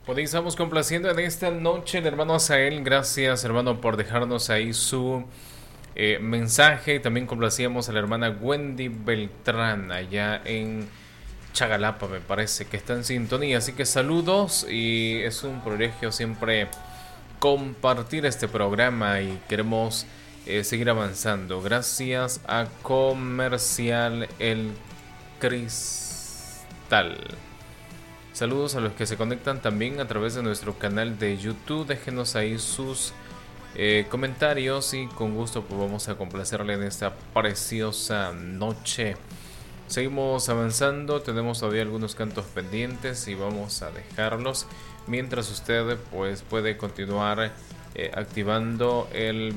Pues estamos complaciendo en esta noche el hermano Asael. Gracias, hermano, por dejarnos ahí su mensaje. También complacíamos a la hermana Wendy Beltrán, allá en Chagalapa, me parece, que está en sintonía. Así que saludos y es un privilegio siempre compartir este programa y queremos seguir avanzando. Gracias a Comercial El Cristal. Saludos a los que se conectan también a través de nuestro canal de YouTube. Déjenos ahí sus comentarios y con gusto pues vamos a complacerle en esta preciosa noche. Seguimos avanzando, tenemos todavía algunos cantos pendientes y vamos a dejarlos mientras usted pues puede continuar activando el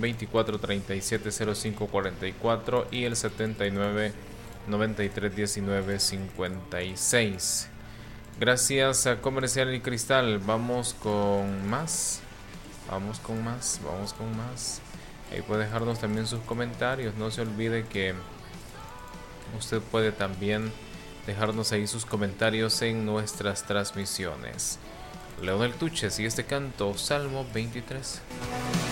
24370544 y el 79931956. Gracias a Comercial y Cristal. Vamos con más. Vamos con más. Vamos con más. Ahí puede dejarnos también sus comentarios. No se olvide que usted puede también dejarnos ahí sus comentarios en nuestras transmisiones. Leonel Tuches y este canto, Salmo 23.